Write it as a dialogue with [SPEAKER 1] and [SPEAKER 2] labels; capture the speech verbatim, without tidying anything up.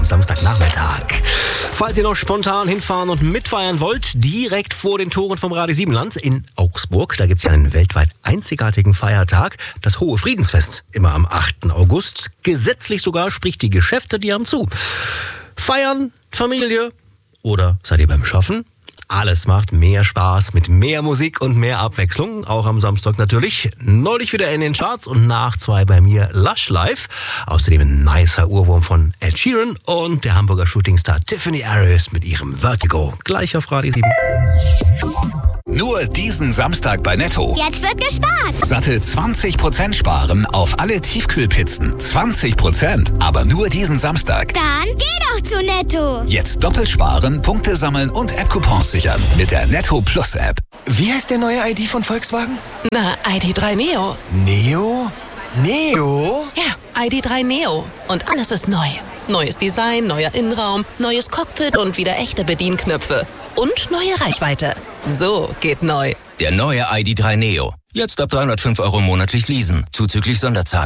[SPEAKER 1] Samstagnachmittag. Falls ihr noch spontan hinfahren und mitfeiern wollt, direkt vor den Toren vom Radio Siebenland in Augsburg, da gibt es ja einen weltweit einzigartigen Feiertag, das Hohe Friedensfest, immer am achten August. Gesetzlich sogar, sprich die Geschäfte, die haben zu. Feiern, Familie oder seid ihr beim Schaffen? Alles macht mehr Spaß mit mehr Musik und mehr Abwechslung, auch am Samstag natürlich. Neulich wieder in den Charts und nach zwei bei mir Lush Live. Außerdem ein nicer Ohrwurm von Ed Sheeran und der Hamburger Shootingstar Tiffany Arias mit ihrem Vertigo. Gleich auf Radio sieben.
[SPEAKER 2] Nur diesen Samstag bei Netto.
[SPEAKER 3] Jetzt wird gespart.
[SPEAKER 2] Satte zwanzig Prozent sparen auf alle Tiefkühlpizzen. zwanzig Prozent, aber nur diesen Samstag.
[SPEAKER 3] Dann geh doch zu Netto.
[SPEAKER 2] Jetzt doppelt sparen, Punkte sammeln und App-Coupons sichern mit der Netto Plus App.
[SPEAKER 4] Wie heißt der neue I D von Volkswagen?
[SPEAKER 5] Na, I D drei Neo.
[SPEAKER 4] Neo? Neo?
[SPEAKER 5] Ja, I D drei Neo. Und alles ist neu. Neues Design, neuer Innenraum, neues Cockpit und wieder echte Bedienknöpfe. Und neue Reichweite. So geht neu.
[SPEAKER 6] Der neue I D drei Neo. Jetzt ab dreihundertfünf Euro monatlich leasen, zuzüglich Sonderzahlung.